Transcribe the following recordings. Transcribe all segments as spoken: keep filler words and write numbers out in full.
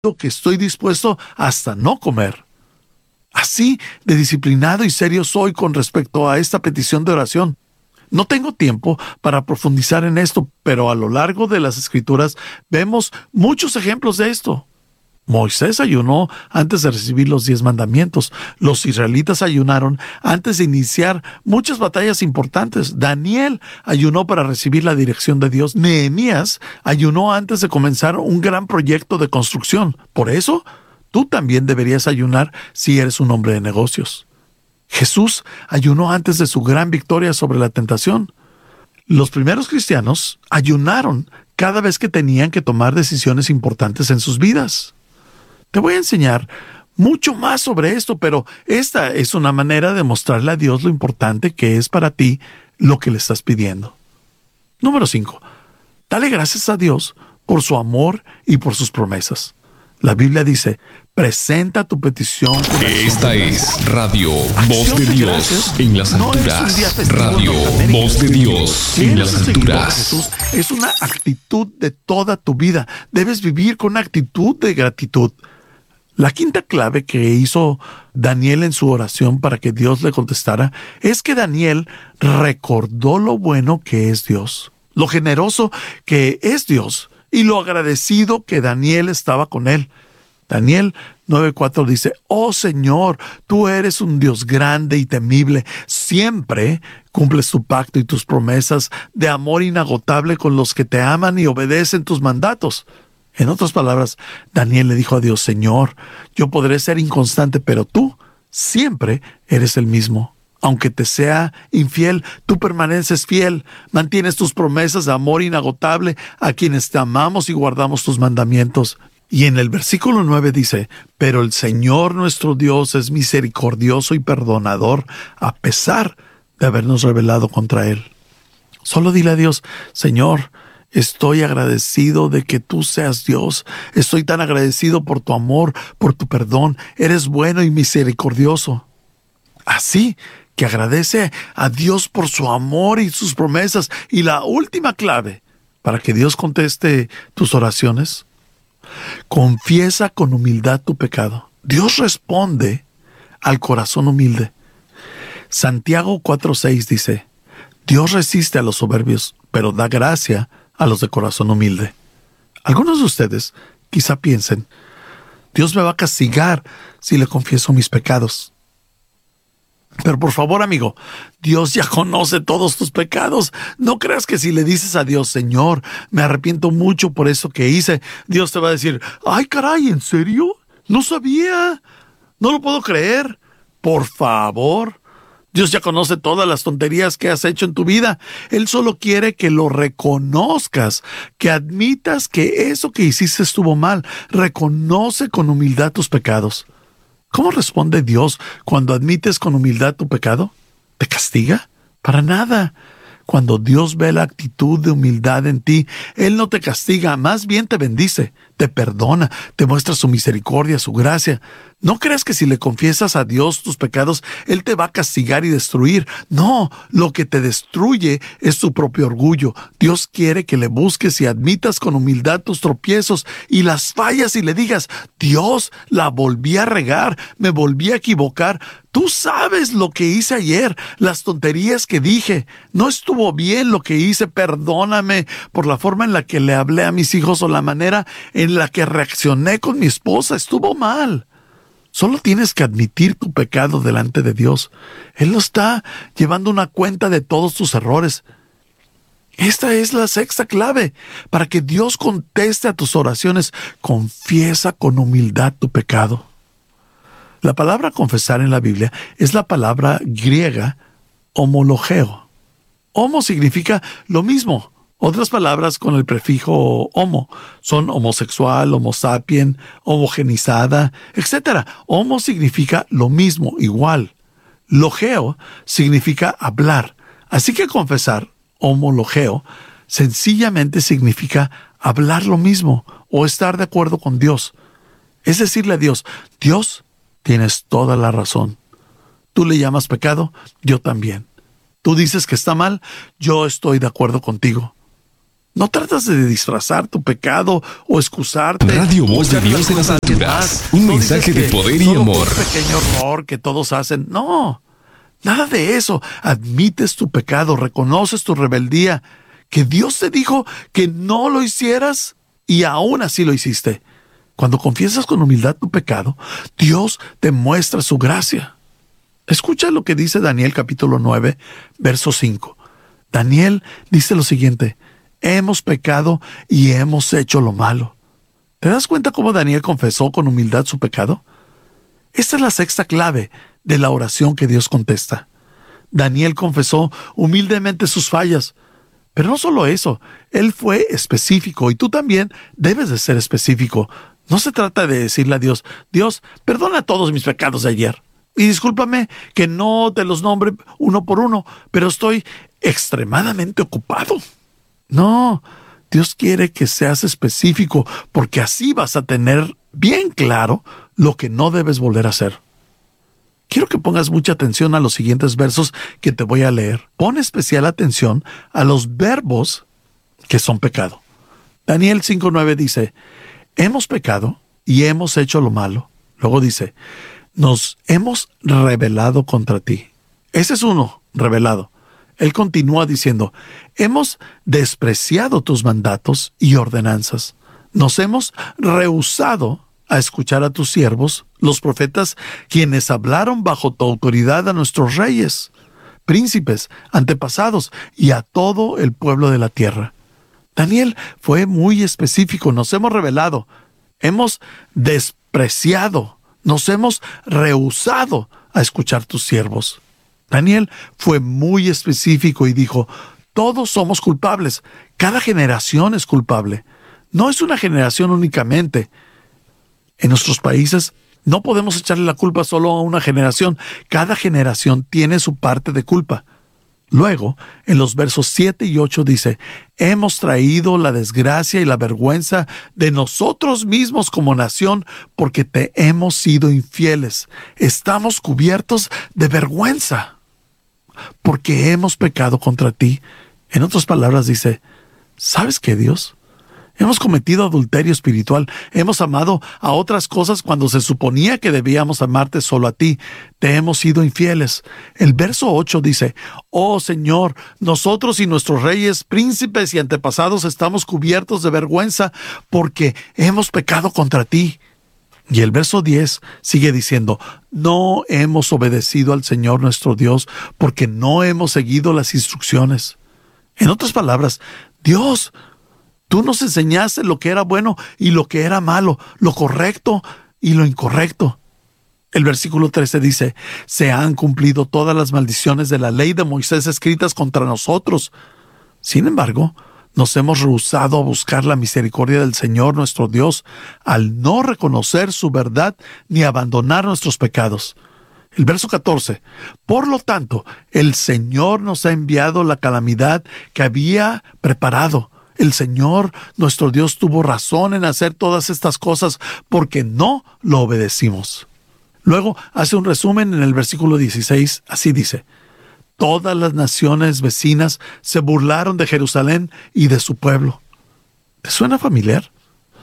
que estoy dispuesto hasta no comer. Así de disciplinado y serio soy con respecto a esta petición de oración. No tengo tiempo para profundizar en esto, pero a lo largo de las Escrituras vemos muchos ejemplos de esto. Moisés ayunó antes de recibir los diez mandamientos. Los israelitas ayunaron antes de iniciar muchas batallas importantes. Daniel ayunó para recibir la dirección de Dios. Nehemías ayunó antes de comenzar un gran proyecto de construcción. Por eso, tú también deberías ayunar si eres un hombre de negocios. Jesús ayunó antes de su gran victoria sobre la tentación. Los primeros cristianos ayunaron cada vez que tenían que tomar decisiones importantes en sus vidas. Te voy a enseñar mucho más sobre esto, pero esta es una manera de mostrarle a Dios lo importante que es para ti lo que le estás pidiendo. Número cinco. Dale gracias a Dios por su amor y por sus promesas. La Biblia dice, presenta tu petición. Esta es Radio Voz de Dios en las alturas. Radio Voz de Dios en las alturas. Jesús es una actitud de toda tu vida. Debes vivir con una actitud de gratitud. La quinta clave que hizo Daniel en su oración para que Dios le contestara es que Daniel recordó lo bueno que es Dios, lo generoso que es Dios y lo agradecido que Daniel estaba con él. Daniel nueve cuatro dice, oh Señor, tú eres un Dios grande y temible, siempre cumples tu pacto y tus promesas de amor inagotable con los que te aman y obedecen tus mandatos. En otras palabras, Daniel le dijo a Dios, Señor, yo podré ser inconstante, pero tú siempre eres el mismo. Aunque te sea infiel, tú permaneces fiel, mantienes tus promesas de amor inagotable a quienes te amamos y guardamos tus mandamientos. Y en el versículo nueve dice, pero el Señor nuestro Dios es misericordioso y perdonador a pesar de habernos rebelado contra Él. Solo dile a Dios, Señor, estoy agradecido de que tú seas Dios. Estoy tan agradecido por tu amor, por tu perdón. Eres bueno y misericordioso. Así que agradece a Dios por su amor y sus promesas. Y la última clave para que Dios conteste tus oraciones, confiesa con humildad tu pecado. Dios responde al corazón humilde. Santiago cuatro seis dice, Dios resiste a los soberbios, pero da gracia a los de corazón humilde. Algunos de ustedes quizá piensen, Dios me va a castigar si le confieso mis pecados. Pero por favor, amigo, Dios ya conoce todos tus pecados. No creas que si le dices a Dios, Señor, me arrepiento mucho por eso que hice, Dios te va a decir, ay caray, ¿en serio? No sabía. No lo puedo creer. Por favor. Dios ya conoce todas las tonterías que has hecho en tu vida. Él solo quiere que lo reconozcas, que admitas que eso que hiciste estuvo mal. Reconoce con humildad tus pecados. ¿Cómo responde Dios cuando admites con humildad tu pecado? ¿Te castiga? Para nada. Cuando Dios ve la actitud de humildad en ti, Él no te castiga, más bien te bendice, te perdona, te muestra su misericordia, su gracia. No creas que si le confiesas a Dios tus pecados, Él te va a castigar y destruir. No, lo que te destruye es tu propio orgullo. Dios quiere que le busques y admitas con humildad tus tropiezos y las fallas y le digas, Dios, la volví a regar, me volví a equivocar. Tú sabes lo que hice ayer, las tonterías que dije. No estuvo bien lo que hice, perdóname por la forma en la que le hablé a mis hijos o la manera en la que reaccioné con mi esposa. Estuvo mal. Solo tienes que admitir tu pecado delante de Dios. Él no está llevando una cuenta de todos tus errores. Esta es la sexta clave. Para que Dios conteste a tus oraciones, confiesa con humildad tu pecado. La palabra confesar en la Biblia es la palabra griega homologeo. Homo significa lo mismo. Otras palabras con el prefijo homo son homosexual, homo sapien, homogenizada, etcétera. Homo significa lo mismo, igual. Logeo significa hablar. Así que confesar, homologeo, sencillamente significa hablar lo mismo o estar de acuerdo con Dios. Es decirle a Dios, Dios, tienes toda la razón. Tú le llamas pecado, yo también. Tú dices que está mal, yo estoy de acuerdo contigo. No tratas de disfrazar tu pecado o excusarte. Radio Voz de Dios en las alturas. Un no mensaje de poder y solo amor. Un pequeño error que todos hacen. No, nada de eso. Admites tu pecado, reconoces tu rebeldía, que Dios te dijo que no lo hicieras y aún así lo hiciste. Cuando confiesas con humildad tu pecado, Dios te muestra su gracia. Escucha lo que dice Daniel capítulo nueve, verso cinco. Daniel dice lo siguiente: hemos pecado y hemos hecho lo malo. ¿Te das cuenta cómo Daniel confesó con humildad su pecado? Esta es la sexta clave de la oración que Dios contesta. Daniel confesó humildemente sus fallas. Pero no solo eso, él fue específico y tú también debes de ser específico. No se trata de decirle a Dios: Dios, perdona todos mis pecados de ayer. Y discúlpame que no te los nombre uno por uno, pero estoy extremadamente ocupado. No, Dios quiere que seas específico, porque así vas a tener bien claro lo que no debes volver a hacer. Quiero que pongas mucha atención a los siguientes versos que te voy a leer. Pon especial atención a los verbos que son pecado. Daniel cinco nueve dice: hemos pecado y hemos hecho lo malo. Luego dice: nos hemos rebelado contra ti. Ese es uno, rebelado. Él continúa diciendo: hemos despreciado tus mandatos y ordenanzas. Nos hemos rehusado a escuchar a tus siervos, los profetas, quienes hablaron bajo tu autoridad a nuestros reyes, príncipes, antepasados y a todo el pueblo de la tierra. Daniel fue muy específico. Nos hemos rebelado, hemos despreciado, nos hemos rehusado a escuchar tus siervos. Daniel fue muy específico y dijo: todos somos culpables, cada generación es culpable. No es una generación únicamente. En nuestros países no podemos echarle la culpa solo a una generación. Cada generación tiene su parte de culpa. Luego, en los versos siete y ocho dice: hemos traído la desgracia y la vergüenza de nosotros mismos como nación porque te hemos sido infieles. Estamos cubiertos de vergüenza porque hemos pecado contra ti. En otras palabras dice: ¿sabes qué, Dios? Hemos cometido adulterio espiritual. Hemos amado a otras cosas cuando se suponía que debíamos amarte solo a ti. Te hemos sido infieles. El verso ocho dice: oh Señor, nosotros y nuestros reyes, príncipes y antepasados estamos cubiertos de vergüenza porque hemos pecado contra ti. Y el verso diez sigue diciendo: no hemos obedecido al Señor nuestro Dios porque no hemos seguido las instrucciones. En otras palabras, Dios, tú nos enseñaste lo que era bueno y lo que era malo, lo correcto y lo incorrecto. El versículo trece dice: se han cumplido todas las maldiciones de la ley de Moisés escritas contra nosotros. Sin embargo, nos hemos rehusado a buscar la misericordia del Señor nuestro Dios al no reconocer su verdad ni abandonar nuestros pecados. El verso catorce: por lo tanto, el Señor nos ha enviado la calamidad que había preparado. El Señor, nuestro Dios, tuvo razón en hacer todas estas cosas porque no lo obedecimos. Luego hace un resumen en el versículo dieciséis, así dice: todas las naciones vecinas se burlaron de Jerusalén y de su pueblo. ¿Te suena familiar?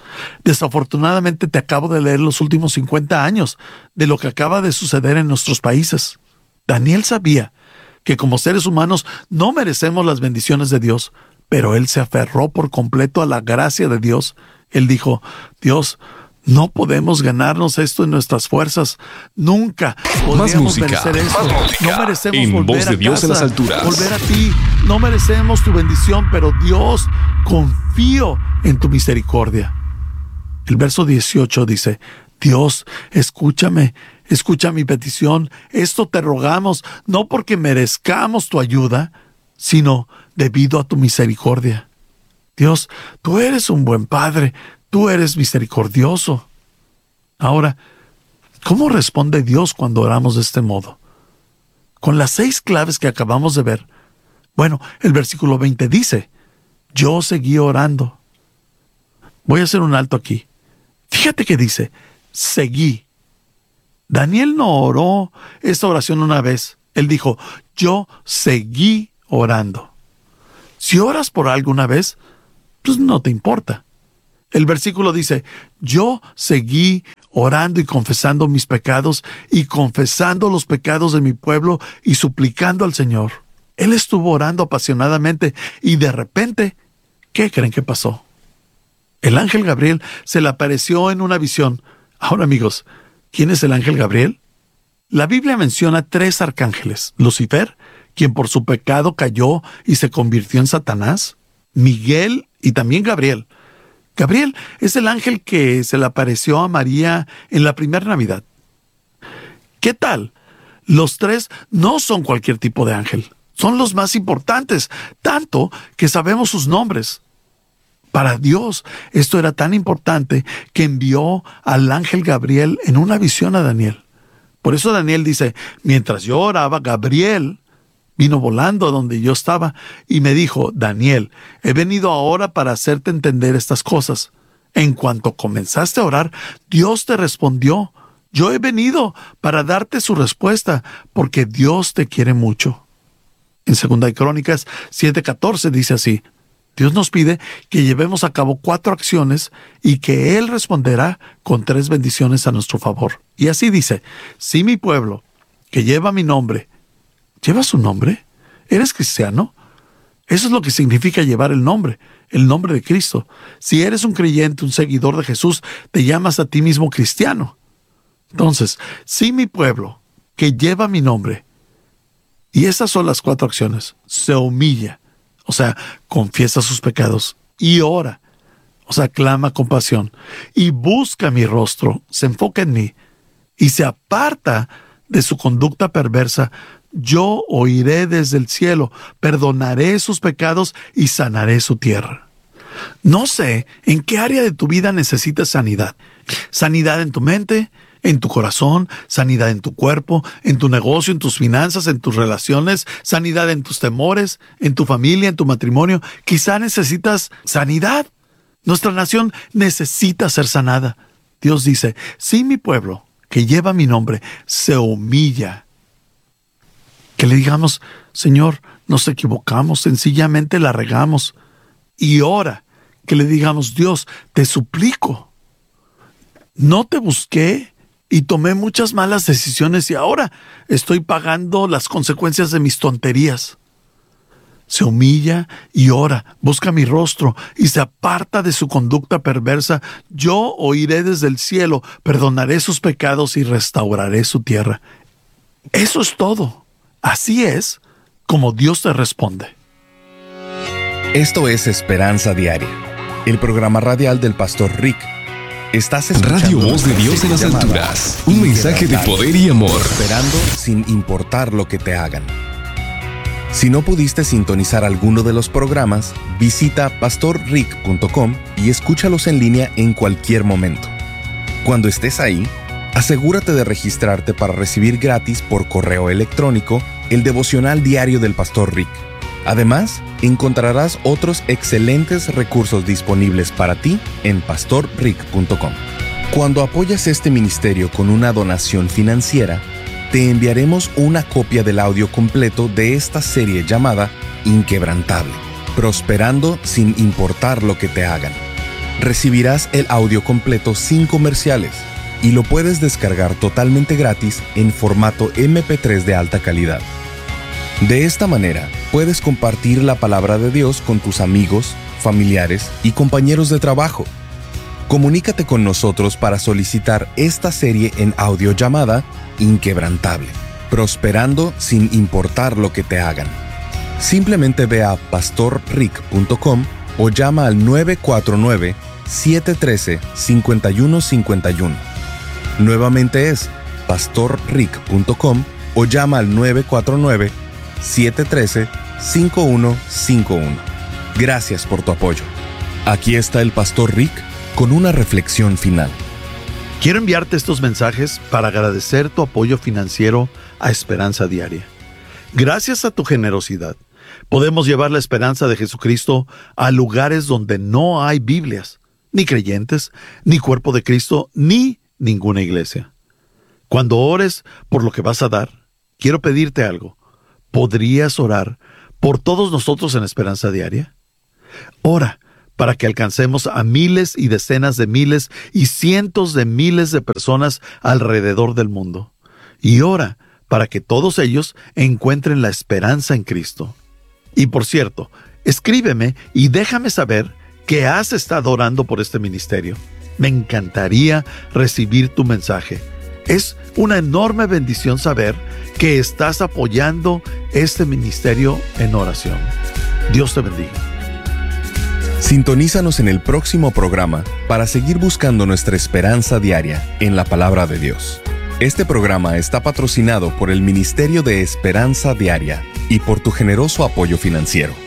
Desafortunadamente te acabo de leer los últimos cincuenta años de lo que acaba de suceder en nuestros países. Daniel sabía que como seres humanos no merecemos las bendiciones de Dios, pero él se aferró por completo a la gracia de Dios. Él dijo: Dios, no podemos ganarnos esto en nuestras fuerzas. Nunca podríamos merecer esto. No merecemos en volver voz de a Dios casa, en las alturas. volver a ti. No merecemos tu bendición, pero Dios, confío en tu misericordia. El verso dieciocho dice: Dios, escúchame, escucha mi petición. Esto te rogamos, no porque merezcamos tu ayuda, sino debido a tu misericordia. Dios, tú eres un buen Padre, tú eres misericordioso. Ahora, ¿cómo responde Dios cuando oramos de este modo? Con las seis claves que acabamos de ver. Bueno, el versículo veinte dice: yo seguí orando. Voy a hacer un alto aquí. Fíjate que dice: seguí. Daniel no oró esta oración una vez. Él dijo: yo seguí orando. Si oras por algo una vez, pues no te importa. El versículo dice, yo seguí orando y confesando mis pecados y confesando los pecados de mi pueblo y suplicando al Señor. Él estuvo orando apasionadamente y de repente, ¿qué creen que pasó? El ángel Gabriel se le apareció en una visión. Ahora, amigos, ¿quién es el ángel Gabriel? La Biblia menciona tres arcángeles. Lucifer, quien por su pecado cayó y se convirtió en Satanás. Miguel y también Gabriel. Gabriel es el ángel que se le apareció a María en la primera Navidad. ¿Qué tal? Los tres no son cualquier tipo de ángel. Son los más importantes, tanto que sabemos sus nombres. Para Dios, esto era tan importante que envió al ángel Gabriel en una visión a Daniel. Por eso Daniel dice, mientras yo oraba, Gabriel vino volando a donde yo estaba y me dijo, Daniel, he venido ahora para hacerte entender estas cosas. En cuanto comenzaste a orar, Dios te respondió. Yo he venido para darte su respuesta, porque Dios te quiere mucho. En Segunda de Crónicas siete catorce dice así, Dios nos pide que llevemos a cabo cuatro acciones y que Él responderá con tres bendiciones a nuestro favor. Y así dice, si mi pueblo, que lleva mi nombre, ¿lleva su nombre? ¿Eres cristiano? Eso es lo que significa llevar el nombre, el nombre de Cristo. Si eres un creyente, un seguidor de Jesús, te llamas a ti mismo cristiano. Entonces, si mi pueblo, que lleva mi nombre, y esas son las cuatro acciones, se humilla, o sea, confiesa sus pecados, y ora, o sea, clama compasión, y busca mi rostro, se enfoca en mí, y se aparta de su conducta perversa, yo oiré desde el cielo, perdonaré sus pecados y sanaré su tierra. No sé en qué área de tu vida necesitas sanidad. Sanidad en tu mente, en tu corazón, sanidad en tu cuerpo, en tu negocio, en tus finanzas, en tus relaciones, sanidad en tus temores, en tu familia, en tu matrimonio. Quizá necesitas sanidad. Nuestra nación necesita ser sanada. Dios dice, si mi pueblo, que lleva mi nombre, se humilla, que le digamos, Señor, nos equivocamos, sencillamente la regamos. Y ora, que le digamos, Dios, te suplico. No te busqué y tomé muchas malas decisiones y ahora estoy pagando las consecuencias de mis tonterías. Se humilla y ora, busca mi rostro y se aparta de su conducta perversa. Yo oiré desde el cielo, perdonaré sus pecados y restauraré su tierra. Eso es todo. Así es como Dios te responde. Esto es Esperanza Diaria, el programa radial del pastor Rick. Estás escuchando Radio Voz de Dios en las alturas. Un mensaje de poder y amor. Esperando sin importar lo que te hagan. Si no pudiste sintonizar alguno de los programas, visita pastor rick punto com y escúchalos en línea en cualquier momento. Cuando estés ahí, asegúrate de registrarte para recibir gratis por correo electrónico el devocional diario del pastor Rick. Además, encontrarás otros excelentes recursos disponibles para ti en pastor rick punto com. Cuando apoyas este ministerio con una donación financiera, te enviaremos una copia del audio completo de esta serie llamada Inquebrantable, prosperando sin importar lo que te hagan. Recibirás el audio completo sin comerciales y lo puedes descargar totalmente gratis en formato eme pe tres de alta calidad. De esta manera, puedes compartir la palabra de Dios con tus amigos, familiares y compañeros de trabajo. Comunícate con nosotros para solicitar esta serie en audio llamada Inquebrantable, prosperando sin importar lo que te hagan. Simplemente ve a pastor rick punto com o llama al nueve cuatro nueve, siete uno tres, cinco uno cinco uno. Nuevamente es pastor rick punto com o llama al nueve cuatro nueve, siete uno tres, cinco uno cinco uno. Gracias por tu apoyo. Aquí está el pastor Rick con una reflexión final. Quiero enviarte estos mensajes para agradecer tu apoyo financiero a Esperanza Diaria. Gracias a tu generosidad, podemos llevar la esperanza de Jesucristo a lugares donde no hay Biblias, ni creyentes, ni cuerpo de Cristo, ni ninguna iglesia. Cuando ores por lo que vas a dar, quiero pedirte algo. ¿Podrías orar por todos nosotros en Esperanza Diaria? Ora para que alcancemos a miles y decenas de miles y cientos de miles de personas alrededor del mundo. Y ora para que todos ellos encuentren la esperanza en Cristo. Y por cierto, escríbeme y déjame saber que has estado orando por este ministerio. Me encantaría recibir tu mensaje. Es una enorme bendición saber que estás apoyando este ministerio en oración. Dios te bendiga. Sintonízanos en el próximo programa para seguir buscando nuestra esperanza diaria en la palabra de Dios. Este programa está patrocinado por el Ministerio de Esperanza Diaria y por tu generoso apoyo financiero.